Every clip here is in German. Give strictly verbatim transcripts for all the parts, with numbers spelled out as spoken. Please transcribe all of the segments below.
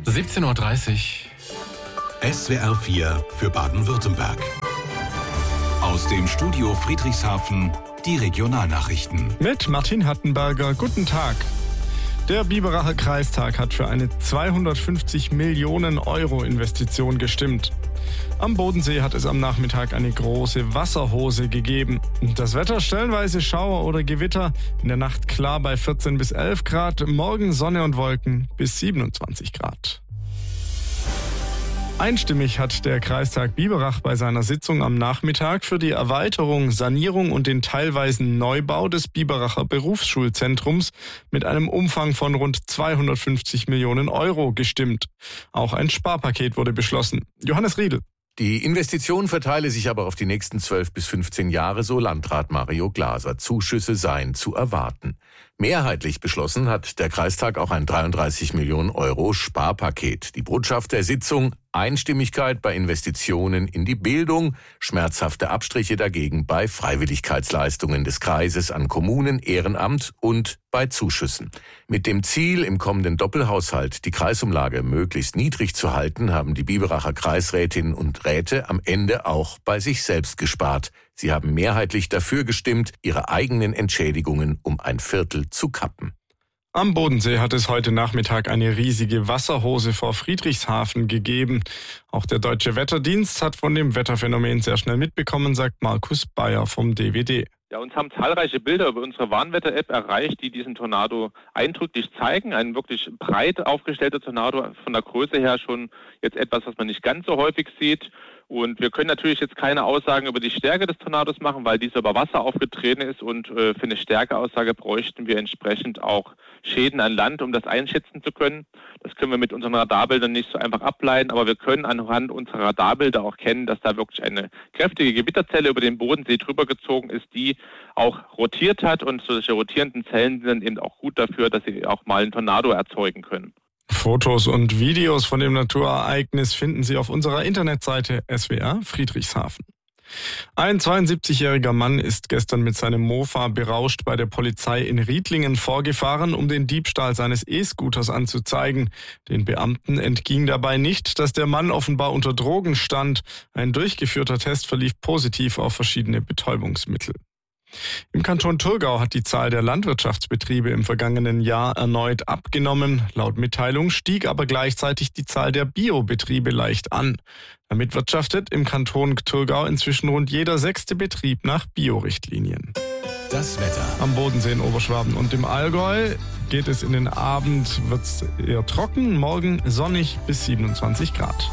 siebzehn Uhr dreißig. S W R vier für Baden-Württemberg. Aus dem Studio Friedrichshafen die Regionalnachrichten. Mit Martin Hattenberger. Guten Tag. Der Biberacher Kreistag hat für eine zweihundertfünfzig Millionen Euro Investition gestimmt. Am Bodensee hat es am Nachmittag eine große Wasserhose gegeben. Das Wetter stellenweise Schauer oder Gewitter, in der Nacht klar bei vierzehn bis elf Grad, morgen Sonne und Wolken bis siebenundzwanzig Grad. Einstimmig hat der Kreistag Biberach bei seiner Sitzung am Nachmittag für die Erweiterung, Sanierung und den teilweisen Neubau des Biberacher Berufsschulzentrums mit einem Umfang von rund zweihundertfünfzig Millionen Euro gestimmt. Auch ein Sparpaket wurde beschlossen. Johannes Riedl. Die Investition verteile sich aber auf die nächsten zwölf bis fünfzehn Jahre, so Landrat Mario Glaser. Zuschüsse seien zu erwarten. Mehrheitlich beschlossen hat der Kreistag auch ein dreiunddreißig Millionen Euro Sparpaket. Die Botschaft der Sitzung: Einstimmigkeit bei Investitionen in die Bildung, schmerzhafte Abstriche dagegen bei Freiwilligkeitsleistungen des Kreises an Kommunen, Ehrenamt und bei Zuschüssen. Mit dem Ziel, im kommenden Doppelhaushalt die Kreisumlage möglichst niedrig zu halten, haben die Biberacher Kreisrätinnen und Räte am Ende auch bei sich selbst gespart. Sie haben mehrheitlich dafür gestimmt, ihre eigenen Entschädigungen um ein Viertel zu kappen. Am Bodensee hat es heute Nachmittag eine riesige Wasserhose vor Friedrichshafen gegeben. Auch der Deutsche Wetterdienst hat von dem Wetterphänomen sehr schnell mitbekommen, sagt Markus Bayer vom D W D. Ja, uns haben zahlreiche Bilder über unsere Warnwetter-App erreicht, die diesen Tornado eindrücklich zeigen. Ein wirklich breit aufgestellter Tornado, von der Größe her schon jetzt etwas, was man nicht ganz so häufig sieht. Und wir können natürlich jetzt keine Aussagen über die Stärke des Tornados machen, weil dieser über Wasser aufgetreten ist, und äh, für eine Stärkeaussage bräuchten wir entsprechend auch Schäden an Land, um das einschätzen zu können. Das können wir mit unseren Radarbildern nicht so einfach ableiten, aber wir können anhand unserer Radarbilder auch kennen, dass da wirklich eine kräftige Gewitterzelle über den Bodensee drüber gezogen ist, die auch rotiert hat, und solche rotierenden Zellen sind eben auch gut dafür, dass sie auch mal einen Tornado erzeugen können. Fotos und Videos von dem Naturereignis finden Sie auf unserer Internetseite S W R Friedrichshafen. Ein zweiundsiebzigjähriger Mann ist gestern mit seinem Mofa berauscht bei der Polizei in Riedlingen vorgefahren, um den Diebstahl seines E-Scooters anzuzeigen. Den Beamten entging dabei nicht, dass der Mann offenbar unter Drogen stand. Ein durchgeführter Test verlief positiv auf verschiedene Betäubungsmittel. Im Kanton Thurgau hat die Zahl der Landwirtschaftsbetriebe im vergangenen Jahr erneut abgenommen. Laut Mitteilung stieg aber gleichzeitig die Zahl der Biobetriebe leicht an. Damit wirtschaftet im Kanton Thurgau inzwischen rund jeder sechste Betrieb nach Biorichtlinien. Das Wetter. Am Bodensee in Oberschwaben und im Allgäu geht es in den Abend, wird es eher trocken, morgen sonnig bis siebenundzwanzig Grad.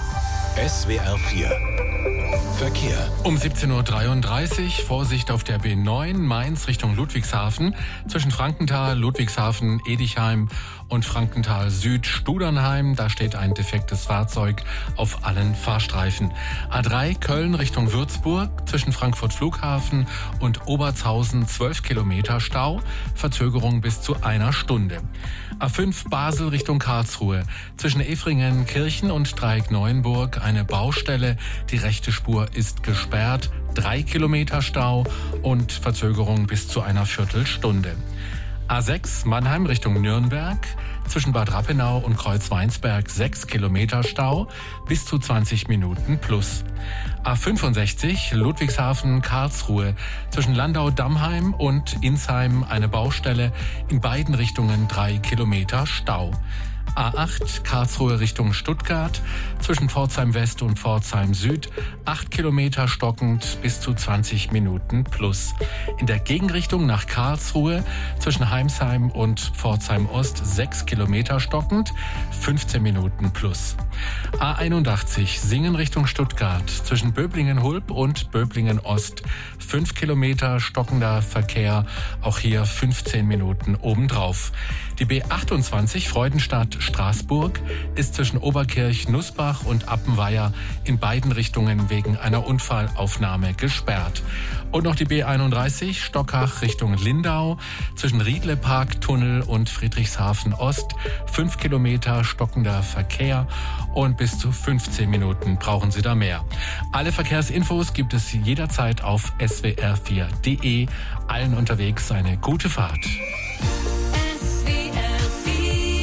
S W R vier Verkehr. Um siebzehn Uhr dreiunddreißig, Vorsicht auf der B neun, Mainz Richtung Ludwigshafen. Zwischen Frankenthal, Ludwigshafen, Edichheim und Frankenthal Süd, Studernheim. Da steht ein defektes Fahrzeug auf allen Fahrstreifen. A drei, Köln Richtung Würzburg. Zwischen Frankfurt Flughafen und Obertshausen zwölf Kilometer Stau. Verzögerung bis zu einer Stunde. A fünf, Basel Richtung Karlsruhe. Zwischen Efringen, Kirchen und Dreieck Neuenburg eine Baustelle. Die rechte Spur ist gesperrt. Drei Kilometer Stau und Verzögerung bis zu einer Viertelstunde. A sechs, Mannheim Richtung Nürnberg. Zwischen Bad Rappenau und Kreuzweinsberg sechs Kilometer Stau, bis zu zwanzig Minuten plus. A fünfundsechzig, Ludwigshafen, Karlsruhe. Zwischen Landau-Dammheim und Insheim eine Baustelle. In beiden Richtungen drei Kilometer Stau. A acht, Karlsruhe Richtung Stuttgart, zwischen Pforzheim West und Pforzheim Süd, acht Kilometer stockend, bis zu zwanzig Minuten plus. In der Gegenrichtung nach Karlsruhe, zwischen Heimsheim und Pforzheim Ost, sechs Kilometer stockend, fünfzehn Minuten plus. A einundachtzig, Singen Richtung Stuttgart, zwischen Böblingen-Hulb und Böblingen-Ost, fünf Kilometer stockender Verkehr, auch hier fünfzehn Minuten obendrauf. Die B achtundzwanzig, Freudenstadt Straßburg, ist zwischen Oberkirch, Nussbach und Appenweier in beiden Richtungen wegen einer Unfallaufnahme gesperrt. Und noch die B einunddreißig, Stockach Richtung Lindau, zwischen Riedlepark Tunnel und Friedrichshafen Ost, fünf Kilometer stockender Verkehr und bis zu fünfzehn Minuten brauchen Sie da mehr. Alle Verkehrsinfos gibt es jederzeit auf S W R vier punkt de. Allen unterwegs eine gute Fahrt. S W R vier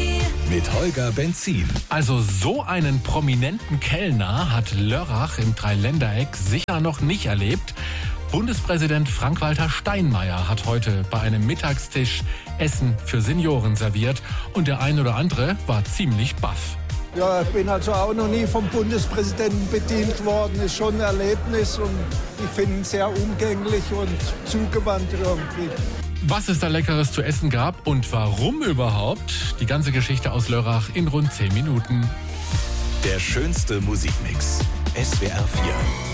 mit Holger Benzin. Also so einen prominenten Kellner hat Lörrach im Dreiländereck sicher noch nicht erlebt. Bundespräsident Frank-Walter Steinmeier hat heute bei einem Mittagstisch Essen für Senioren serviert und der ein oder andere war ziemlich baff. Ja, ich bin also auch noch nie vom Bundespräsidenten bedient worden. Ist schon ein Erlebnis und ich finde ihn sehr umgänglich und zugewandt irgendwie. Was es da Leckeres zu essen gab und warum überhaupt, die ganze Geschichte aus Lörrach in rund zehn Minuten. Der schönste Musikmix. S W R vier.